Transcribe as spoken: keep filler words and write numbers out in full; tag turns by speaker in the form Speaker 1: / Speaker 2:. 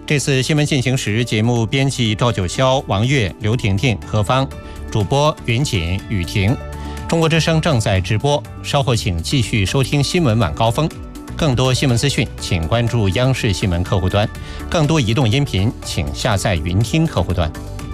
Speaker 1: 这次新闻进行时节目编辑赵九霄、王悦、刘婷婷、何芳，主播云锦、雨婷。中国之声正在直播，稍后请继续收听新闻晚高峰。更多新闻资讯，请关注央视新闻客户端；更多移动音频，请下载云听客户端。